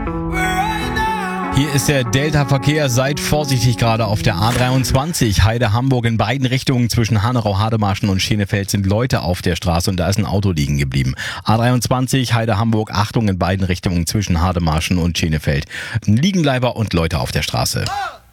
Hier ist der Delta-Verkehr. Seid vorsichtig gerade auf der A23 Heide-Hamburg in beiden Richtungen. Zwischen Hanau-Hademarschen und Schenefeld sind Leute auf der Straße und da ist ein Auto liegen geblieben. A23 Heide-Hamburg, Achtung in beiden Richtungen zwischen Hademarschen und Schenefeld. Liegenbleiber und Leute auf der Straße.